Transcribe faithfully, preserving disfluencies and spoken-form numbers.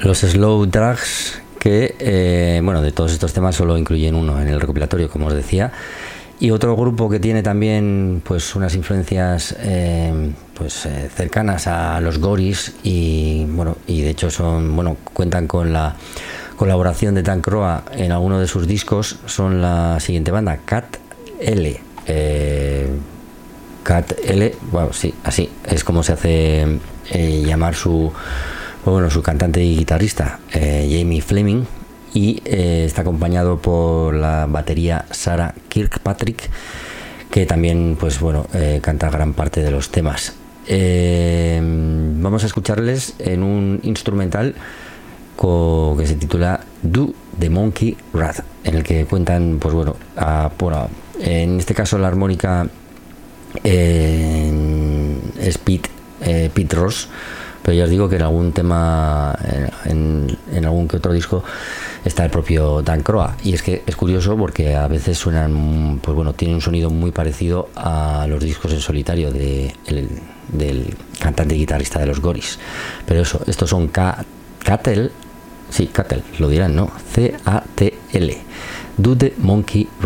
Los Slow Drags, que eh, bueno, de todos estos temas solo incluyen uno en el recopilatorio, como os decía. Y otro grupo que tiene también pues unas influencias eh, pues eh, cercanas a los Goris, y bueno, y de hecho son bueno cuentan con la colaboración de Dan Croa en alguno de sus discos. Son la siguiente banda, Cat L. Eh, Cat L, bueno, sí, así es como se hace eh, llamar su bueno su cantante y guitarrista, eh, Jamie Fleming, y eh, está acompañado por la batería Sarah Kirkpatrick, que también pues bueno eh, canta gran parte de los temas. Eh, vamos a escucharles en un instrumental co- que se titula Do the Monkey Rat, en el que cuentan pues bueno, a, bueno en este caso la armónica eh, es Pete, eh, Pete Ross, pero ya os digo que en algún tema, en, en algún que otro disco está el propio Dan Croa. Y es que es curioso porque a veces suenan, pues bueno, tienen un sonido muy parecido a los discos en solitario de, el, del cantante y guitarrista de los Goris. Pero eso, estos son K- Cattle, sí, Cattle, lo dirán, ¿no? C A T L, Do the Monkey